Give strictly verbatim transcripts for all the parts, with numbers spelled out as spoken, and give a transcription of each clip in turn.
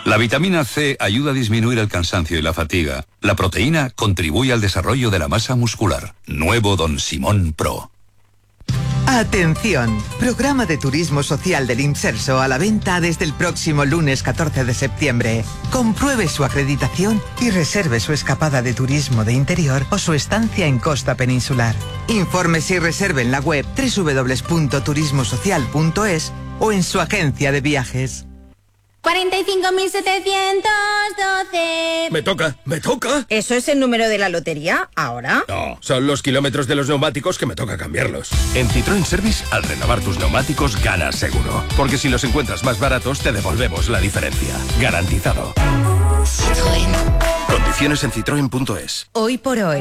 La vitamina C ayuda a disminuir el cansancio y la fatiga. La proteína contribuye al desarrollo de la masa muscular. Nuevo Don Simón Pro. Atención, programa de turismo social del Imserso a la venta desde el próximo lunes catorce de septiembre. Compruebe su acreditación y reserve su escapada de turismo de interior o su estancia en costa peninsular. Infórmese y reserve en la web doble u doble u doble u punto turismo social punto es o en su agencia de viajes. cuarenta y cinco mil setecientos doce. Me toca, me toca. ¿Eso es el número de la lotería ahora? No, son los kilómetros de los neumáticos que me toca cambiarlos. En Citroën Service, al renovar tus neumáticos, ganas seguro. Porque si los encuentras más baratos, te devolvemos la diferencia. Garantizado. Citroën. Condiciones en citroen punto es. Hoy por hoy,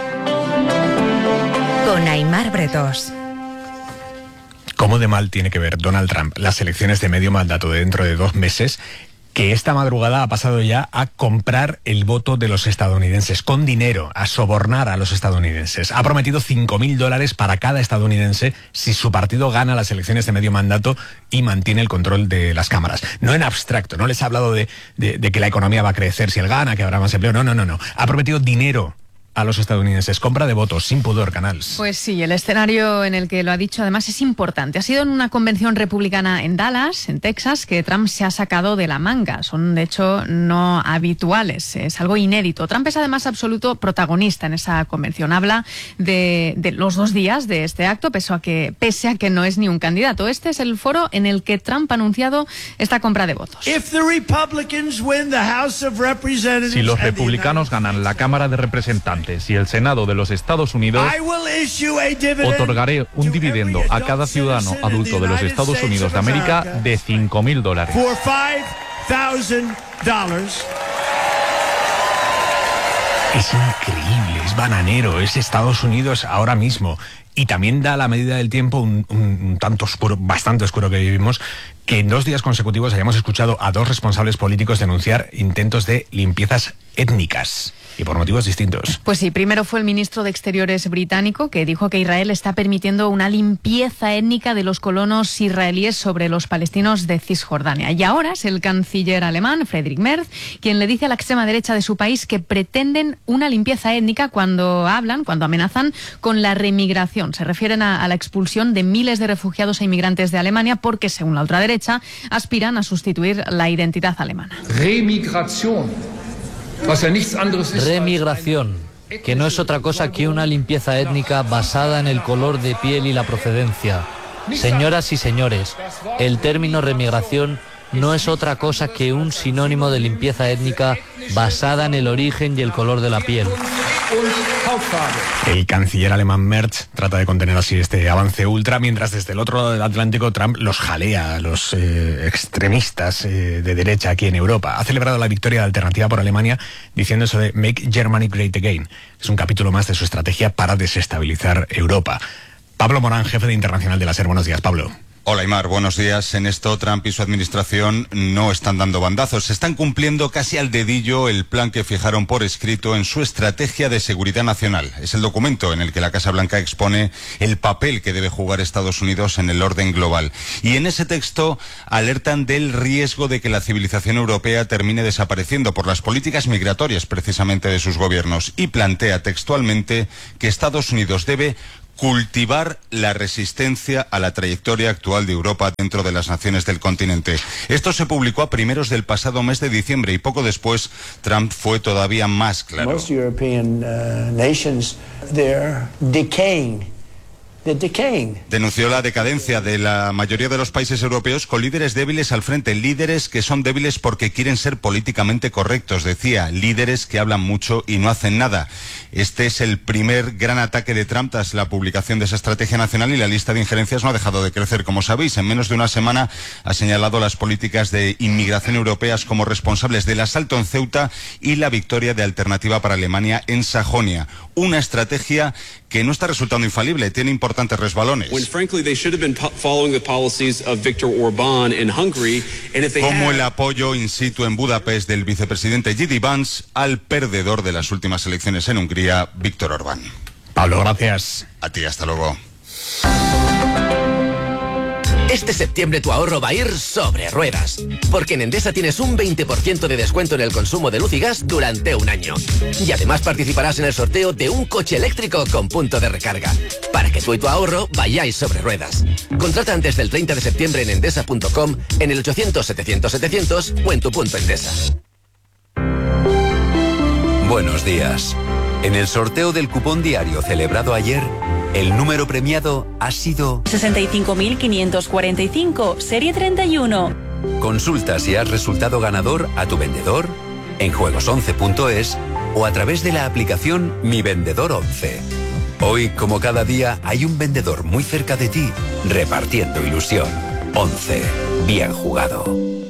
con Aimar Bretos. ¿Cómo de mal tiene que ver Donald Trump las elecciones de medio mandato de dentro de dos meses, que esta madrugada ha pasado ya a comprar el voto de los estadounidenses con dinero, a sobornar a los estadounidenses? Ha prometido cinco mil dólares para cada estadounidense si su partido gana las elecciones de medio mandato y mantiene el control de las cámaras. No en abstracto, no les ha hablado de, de, de que la economía va a crecer si él gana, que habrá más empleo. No, no, no, no. Ha prometido dinero a los estadounidenses. Compra de votos, sin pudor, Canals. Pues sí, el escenario en el que lo ha dicho además es importante. Ha sido en una convención republicana en Dallas, en Texas, que Trump se ha sacado de la manga. Son, de hecho, no habituales. Es algo inédito. Trump es además absoluto protagonista en esa convención. Habla de, de los dos días de este acto, pese a, que, pese a que no es ni un candidato. Este es el foro en el que Trump ha anunciado esta compra de votos. Si los republicanos ganan la Cámara de Representantes y el Senado de los Estados Unidos, otorgaré un dividendo a cada ciudadano adulto de los Estados Unidos de América de cinco mil dólares. Es increíble, es bananero, es Estados Unidos ahora mismo. Y también da a la medida del tiempo un, un, un tanto oscuro, bastante oscuro que vivimos, que en dos días consecutivos hayamos escuchado a dos responsables políticos denunciar intentos de limpiezas étnicas. Y por motivos distintos. Pues sí, primero fue el ministro de Exteriores británico, que dijo que Israel está permitiendo una limpieza étnica de los colonos israelíes sobre los palestinos de Cisjordania. Y ahora es el canciller alemán, Friedrich Merz, quien le dice a la extrema derecha de su país que pretenden una limpieza étnica cuando hablan, cuando amenazan con la remigración. Se refieren a, a la expulsión de miles de refugiados e inmigrantes de Alemania porque, según la ultraderecha, aspiran a sustituir la identidad alemana. Remigración. Remigración, que no es otra cosa que una limpieza étnica basada en el color de piel y la procedencia. Señoras y señores, el término remigración no es otra cosa que un sinónimo de limpieza étnica basada en el origen y el color de la piel. El canciller alemán Merz trata de contener así este avance ultra, mientras desde el otro lado del Atlántico Trump los jalea a los eh, extremistas eh, de derecha aquí en Europa. Ha celebrado la victoria de Alternativa por Alemania diciendo eso de Make Germany Great Again. Es un capítulo más de su estrategia para desestabilizar Europa. Pablo Morán, jefe de Internacional de la SER. Buenos días, Pablo. Hola, Aimar, buenos días. En esto, Trump y su administración no están dando bandazos. Están cumpliendo casi al dedillo el plan que fijaron por escrito en su estrategia de seguridad nacional. Es el documento en el que la Casa Blanca expone el papel que debe jugar Estados Unidos en el orden global. Y en ese texto alertan del riesgo de que la civilización europea termine desapareciendo por las políticas migratorias precisamente de sus gobiernos. Y plantea textualmente que Estados Unidos debe cultivar la resistencia a la trayectoria actual de Europa dentro de las naciones del continente. Esto se publicó a primeros del pasado mes de diciembre y poco después Trump fue todavía más claro. Most European uh, nations, they're decaying. Denunció la decadencia de la mayoría de los países europeos con líderes débiles al frente, líderes que son débiles porque quieren ser políticamente correctos, decía, líderes que hablan mucho y no hacen nada. Este es el primer gran ataque de Trump tras la publicación de esa estrategia nacional y la lista de injerencias no ha dejado de crecer. Como sabéis, en menos de una semana ha señalado las políticas de inmigración europeas como responsables del asalto en Ceuta y la victoria de Alternativa para Alemania en Sajonia. Una estrategia que no está resultando infalible, tiene importantes resbalones. Como el apoyo in situ en Budapest del vicepresidente J D Vance al perdedor de las últimas elecciones en Hungría, Víctor Orbán. Pablo, gracias. A ti, hasta luego. Este septiembre tu ahorro va a ir sobre ruedas, porque en Endesa tienes un veinte por ciento de descuento en el consumo de luz y gas durante un año. Y además participarás en el sorteo de un coche eléctrico con punto de recarga, para que tú y tu ahorro vayáis sobre ruedas. Contrata antes del treinta de septiembre en endesa punto com, en el ochocientos setecientos setecientos o en tu punto Endesa. Buenos días. En el sorteo del cupón diario celebrado ayer, el número premiado ha sido sesenta y cinco mil quinientos cuarenta y cinco, serie treinta y uno. Consulta si has resultado ganador a tu vendedor, en juegos once punto es o a través de la aplicación Mi Vendedor once. Hoy, como cada día, hay un vendedor muy cerca de ti, repartiendo ilusión. once. Bien jugado.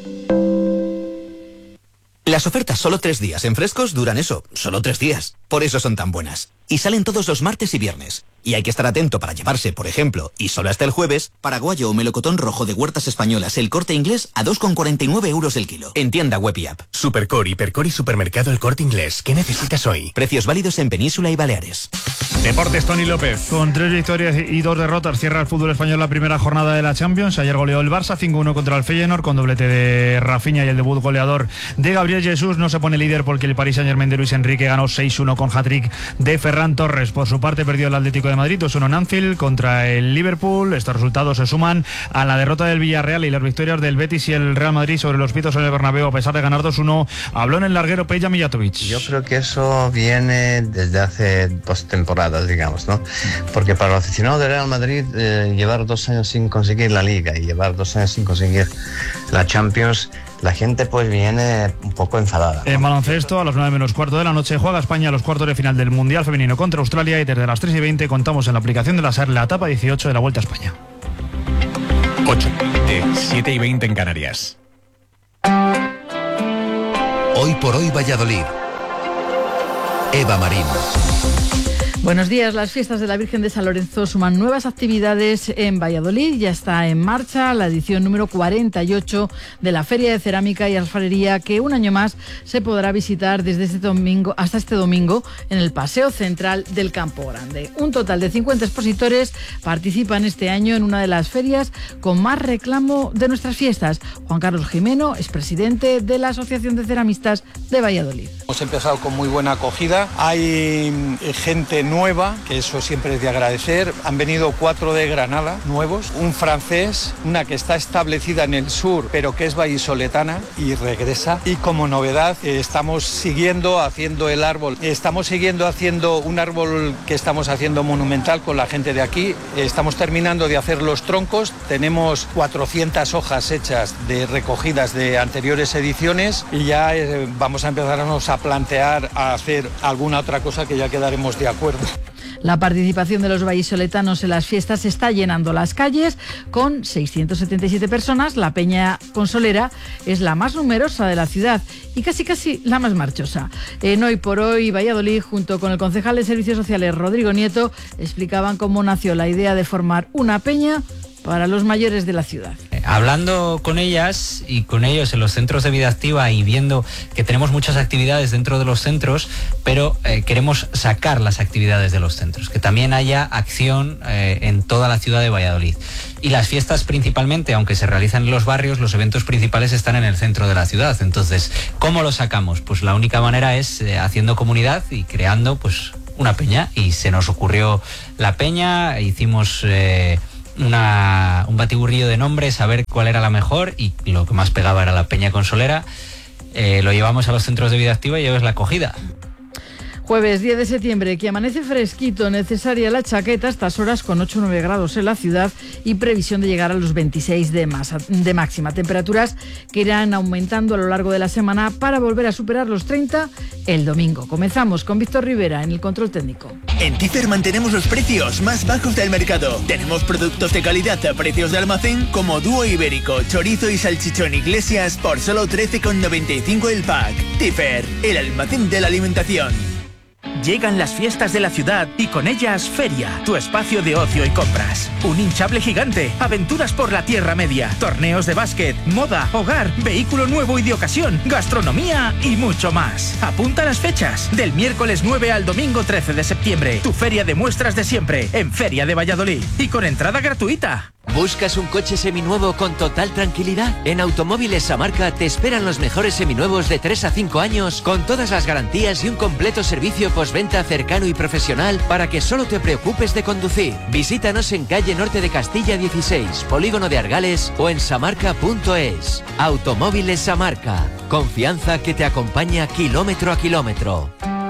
Las ofertas solo tres días en Frescos duran eso, solo tres días. Por eso son tan buenas. Y salen todos los martes y viernes. Y hay que estar atento para llevarse, por ejemplo, y solo hasta el jueves, paraguayo o melocotón rojo de Huertas Españolas El Corte Inglés a dos con cuarenta y nueve euros el kilo. En tienda web y app. Supercore, Hipercore y Supermercado El Corte Inglés. ¿Qué necesitas hoy? Precios válidos en Península y Baleares. Deportes, Tony López. Con tres victorias y dos derrotas cierra el fútbol español la primera jornada de la Champions. Ayer goleó el Barça cinco uno contra el Feyenoord con doblete de Rafinha y el debut goleador de Gabriel Jesús. No se pone líder porque el Paris Saint-Germain de Luis Enrique ganó seis uno con hat-trick de Ferran Torres. Por su parte perdió el Atlético de Madrid dos uno en Anfield contra el Liverpool. Estos resultados se suman a la derrota del Villarreal y las victorias del Betis y el Real Madrid sobre los pitos en el Bernabéu a pesar de ganar dos uno. Habló en el larguero Peja Mijatovic. Yo creo que eso viene desde hace dos temporadas, digamos, ¿no? Porque para el aficionado del Real Madrid eh, llevar dos años sin conseguir la Liga y llevar dos años sin conseguir la Champions, la gente pues viene un poco enfadada, ¿no? En baloncesto, a las nueve menos cuarto de la noche, juega España a los cuartos de final del Mundial Femenino contra Australia y desde las tres y veinte contamos en la aplicación de la SER la etapa dieciocho de la Vuelta a España. ocho, siete y veinte en Canarias. Hoy por hoy Valladolid. Eva Marín. Buenos días. Las fiestas de la Virgen de San Lorenzo suman nuevas actividades en Valladolid. Ya está en marcha la edición número cuarenta y ocho de la Feria de Cerámica y Alfarería, que un año más se podrá visitar desde este domingo hasta este domingo en el Paseo Central del Campo Grande. Un total de cincuenta expositores participan este año en una de las ferias con más reclamo de nuestras fiestas. Juan Carlos Jimeno es presidente de la Asociación de Ceramistas de Valladolid. Hemos empezado con muy buena acogida. Hay gente nueva, que eso siempre es de agradecer. Han venido cuatro de Granada nuevos, un francés, una que está establecida en el sur pero que es vallisoletana y regresa. Y como novedad eh, estamos siguiendo haciendo el árbol. Estamos siguiendo haciendo un árbol que estamos haciendo monumental con la gente de aquí. Estamos terminando de hacer los troncos. Tenemos cuatrocientas hojas hechas de recogidas de anteriores ediciones y ya eh, vamos a empezarnos a plantear a hacer alguna otra cosa que ya quedaremos de acuerdo. La participación de los vallisoletanos en las fiestas está llenando las calles con seiscientas setenta y siete personas. La Peña Consolera es la más numerosa de la ciudad y casi casi la más marchosa. En Hoy por Hoy Valladolid, junto con el concejal de Servicios Sociales Rodrigo Nieto, explicaban cómo nació la idea de formar una peña para los mayores de la ciudad. Hablando con ellas y con ellos en los centros de vida activa y viendo que tenemos muchas actividades dentro de los centros, pero eh, queremos sacar las actividades de los centros, que también haya acción eh, en toda la ciudad de Valladolid. Y las fiestas principalmente, aunque se realizan en los barrios, los eventos principales están en el centro de la ciudad. Entonces, ¿cómo lo sacamos? Pues la única manera es eh, haciendo comunidad y creando pues una peña. Y se nos ocurrió la peña, hicimos... Eh, Una, un batiburrillo de nombres, a ver cuál era la mejor, y lo que más pegaba era la Peña Consolera. Eh, lo llevamos a los centros de vida activa y ya ves la acogida. Jueves diez de septiembre, que amanece fresquito, necesaria la chaqueta a estas horas con ocho o nueve grados en la ciudad y previsión de llegar a los veintiséis de, masa, de máxima. Temperaturas que irán aumentando a lo largo de la semana para volver a superar los treinta el domingo. Comenzamos con Víctor Rivera en el control técnico. En Tifer mantenemos los precios más bajos del mercado. Tenemos productos de calidad a precios de almacén como dúo ibérico, chorizo y salchichón Iglesias por solo trece con noventa y cinco el pack. Tifer, el almacén de la alimentación. Llegan las fiestas de la ciudad y con ellas Feria, tu espacio de ocio y compras. Un hinchable gigante, aventuras por la Tierra Media, torneos de básquet, moda, hogar, vehículo nuevo y de ocasión, gastronomía y mucho más. Apunta las fechas, del miércoles nueve al domingo trece de septiembre. Tu feria de muestras de siempre, en Feria de Valladolid y con entrada gratuita. ¿Buscas un coche seminuevo con total tranquilidad? En Automóviles Samarca te esperan los mejores seminuevos de tres a cinco años con todas las garantías y un completo servicio postventa cercano y profesional para que solo te preocupes de conducir. Visítanos en calle Norte de Castilla dieciséis, Polígono de Argales o en samarca punto es. Automóviles Samarca. Confianza que te acompaña kilómetro a kilómetro.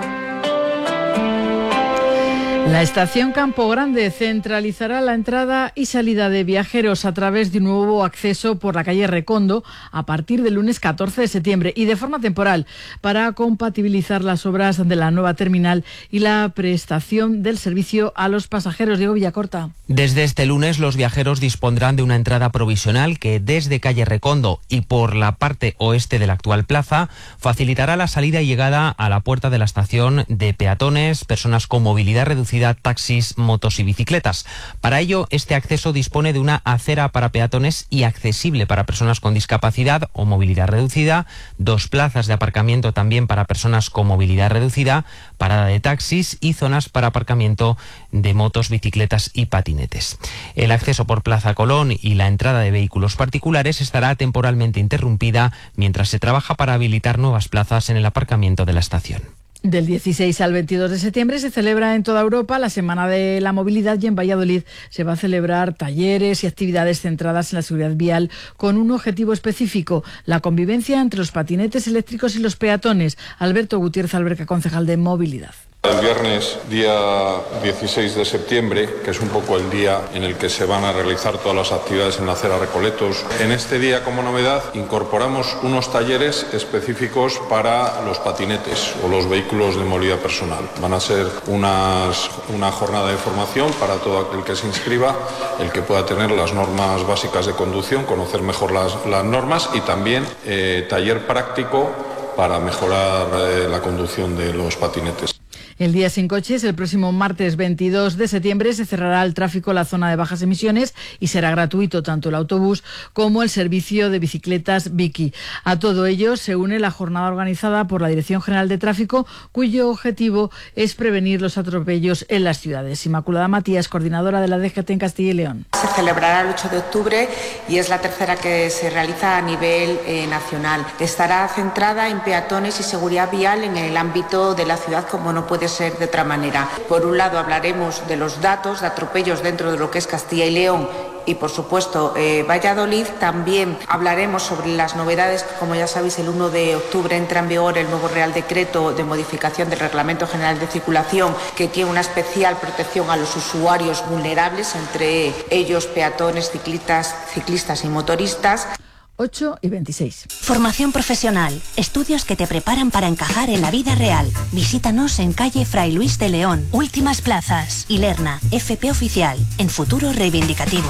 La estación Campo Grande centralizará la entrada y salida de viajeros a través de un nuevo acceso por la calle Recondo a partir del lunes catorce de septiembre y de forma temporal para compatibilizar las obras de la nueva terminal y la prestación del servicio a los pasajeros. Diego Villacorta. Desde este lunes los viajeros dispondrán de una entrada provisional que desde calle Recondo y por la parte oeste de la actual plaza facilitará la salida y llegada a la puerta de la estación de peatones, personas con movilidad reducida, taxis, motos y bicicletas. Para ello, este acceso dispone de una acera para peatones y accesible para personas con discapacidad o movilidad reducida, dos plazas de aparcamiento también para personas con movilidad reducida, parada de taxis y zonas para aparcamiento de motos, bicicletas y patinetes. El acceso por Plaza Colón y la entrada de vehículos particulares estará temporalmente interrumpida mientras se trabaja para habilitar nuevas plazas en el aparcamiento de la estación. Del dieciséis al veintidós de septiembre se celebra en toda Europa la Semana de la Movilidad y en Valladolid se va a celebrar talleres y actividades centradas en la seguridad vial con un objetivo específico, la convivencia entre los patinetes eléctricos y los peatones. Alberto Gutiérrez Alberca, concejal de Movilidad. El viernes, día dieciséis de septiembre, que es un poco el día en el que se van a realizar todas las actividades en la acera Recoletos. En este día, como novedad, incorporamos unos talleres específicos para los patinetes o los vehículos de movilidad personal. Van a ser unas, una jornada de formación para todo aquel que se inscriba, el que pueda tener las normas básicas de conducción, conocer mejor las, las normas y también eh, taller práctico para mejorar eh, la conducción de los patinetes. El día sin coches, el próximo martes veintidós de septiembre, se cerrará al tráfico la zona de bajas emisiones y será gratuito tanto el autobús como el servicio de bicicletas Biki. A todo ello se une la jornada organizada por la Dirección General de Tráfico, cuyo objetivo es prevenir los atropellos en las ciudades. Inmaculada Matías, coordinadora de la D G T en Castilla y León. Se celebrará el ocho de octubre y es la tercera que se realiza a nivel eh, nacional. Estará centrada en peatones y seguridad vial en el ámbito de la ciudad, como no puede ser de otra manera. Por un lado hablaremos de los datos de atropellos dentro de lo que es Castilla y León y por supuesto eh, Valladolid. También hablaremos sobre las novedades que, como ya sabéis, el uno de octubre entra en vigor el nuevo Real Decreto de modificación del Reglamento General de Circulación, que tiene una especial protección a los usuarios vulnerables, entre ellos peatones, ciclistas, ciclistas y motoristas. ocho y veintiséis. Formación profesional. Estudios que te preparan para encajar en la vida real. Visítanos en calle Fray Luis de León. Últimas plazas. Ilerna. F P Oficial. En futuro reivindicativo.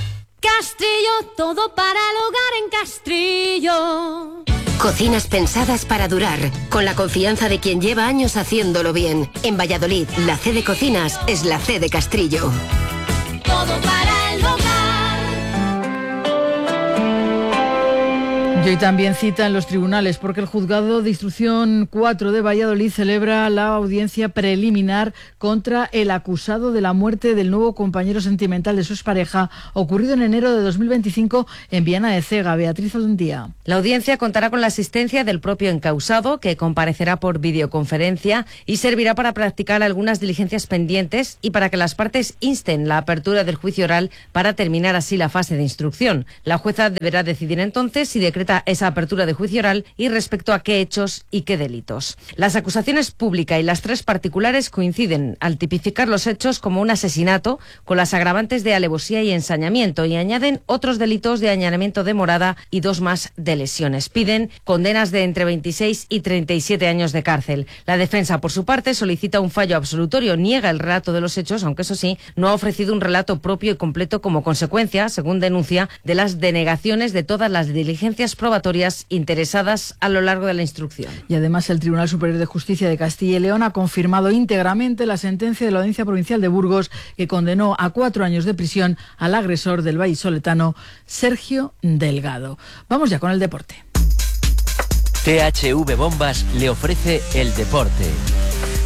Castrillo, todo para el hogar en Castrillo. Cocinas pensadas para durar, con la confianza de quien lleva años haciéndolo bien. En Valladolid, la C de Cocinas es la C de Castrillo. Todo para el hogar. Y hoy también cita en los tribunales porque el Juzgado de Instrucción cuatro de Valladolid celebra la audiencia preliminar contra el acusado de la muerte del nuevo compañero sentimental de su expareja, ocurrido en enero de dos mil veinticinco en Viana de Cega. Beatriz Olentía. La audiencia contará con la asistencia del propio encausado, que comparecerá por videoconferencia y servirá para practicar algunas diligencias pendientes y para que las partes insten la apertura del juicio oral para terminar así la fase de instrucción. La jueza deberá decidir entonces si decreta esa apertura de juicio oral y respecto a qué hechos y qué delitos. Las acusaciones pública y las tres particulares coinciden al tipificar los hechos como un asesinato con las agravantes de alevosía y ensañamiento y añaden otros delitos de allanamiento de morada y dos más de lesiones. Piden condenas de entre veintiséis y treinta y siete años de cárcel. La defensa, por su parte, solicita un fallo absolutorio, niega el relato de los hechos, aunque eso sí, no ha ofrecido un relato propio y completo como consecuencia, según denuncia, de las denegaciones de todas las diligencias probatorias interesadas a lo largo de la instrucción. Y además el Tribunal Superior de Justicia de Castilla y León ha confirmado íntegramente la sentencia de la Audiencia Provincial de Burgos, que condenó a cuatro años de prisión al agresor del vallisoletano Sergio Delgado. Vamos ya con el deporte. T H V Bombas le ofrece el deporte.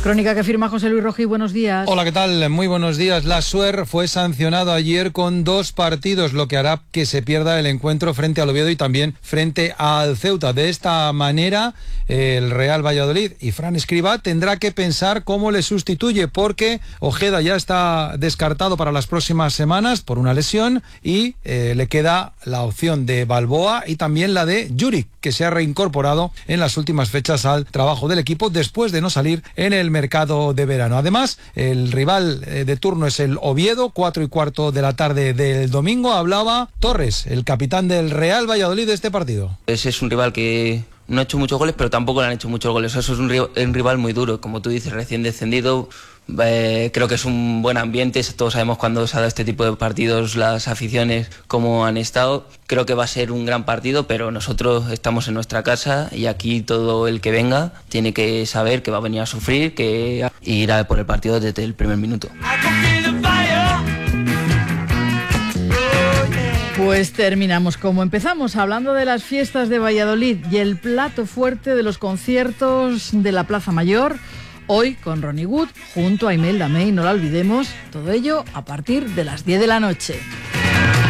Crónica que firma José Luis Rojí, buenos días. Hola, ¿qué tal? Muy buenos días. La S U E R fue sancionado ayer con dos partidos, lo que hará que se pierda el encuentro frente al Oviedo y también frente al Ceuta. De esta manera, el Real Valladolid y Fran Escribá tendrá que pensar cómo le sustituye, porque Ojeda ya está descartado para las próximas semanas por una lesión y eh, le queda la opción de Balboa y también la de Juric, que se ha reincorporado en las últimas fechas al trabajo del equipo después de no salir en el mercado de verano. Además, el rival de turno es el Oviedo, cuatro y cuarto de la tarde del domingo. Hablaba Torres, el capitán del Real Valladolid de este partido. Ese es un rival que no ha hecho muchos goles, pero tampoco le han hecho muchos goles. Eso es un rival, un rival muy duro, como tú dices, recién descendido. Eh, creo que es un buen ambiente. Todos sabemos cuando se ha dado este tipo de partidos, las aficiones cómo han estado. Creo que va a ser un gran partido, pero nosotros estamos en nuestra casa y aquí todo el que venga tiene que saber que va a venir a sufrir, que irá por el partido desde el primer minuto. Pues terminamos como empezamos, hablando de las fiestas de Valladolid y el plato fuerte de los conciertos de la Plaza Mayor. Hoy con Ronnie Wood junto a Imelda May, no la olvidemos, todo ello a partir de las diez de la noche.